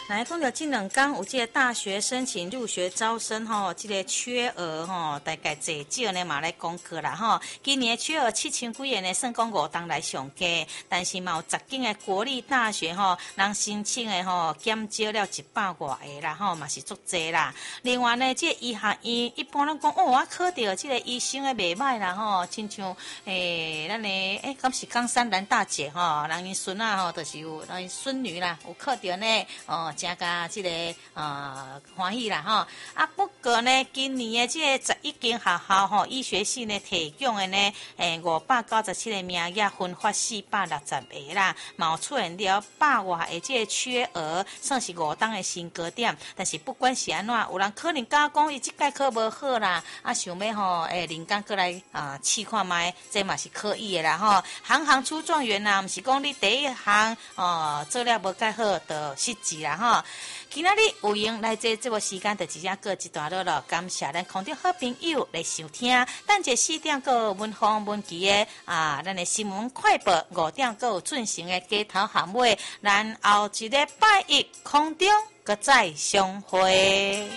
来讲到这两天有这个大学申请入学招生吼，这个缺额吼，大概侪少呢嘛来讲过啦吼。今年缺额7000几个呢，算讲5档来上加，但是嘛有10间的国立大学吼，人申请的吼减少了100多个啦吼，嘛是足济啦。另外呢，这医学院一般拢讲哦，我考到这个医生的袂歹啦吼，亲像咱的敢是冈山兰大姐吼，人因孙啊吼，就是有人因孙女啦，有考到呢真甲这个欢喜啦吼。啊，不过呢，今年的这个11间学校吼，医学系呢提供的呢597个名额，分发460个啦，嘛有出现了100外的这个缺额，算是5档的新高点。但是不管是安怎，有人可能讲伊这届考无好啦，啊想要吼人工过来试看卖，这嘛是可以的啦吼。行行出状元啦，毋是讲你第一行做了无介好就失志啦吼。今仔日有闲来这节目时间，就直接过一段落了。感谢咱空中好朋友来收听。等下4点个文芳文琪的咱的新闻快报，5点个有准时的街头巷尾，然后一个拜一空中个再相会。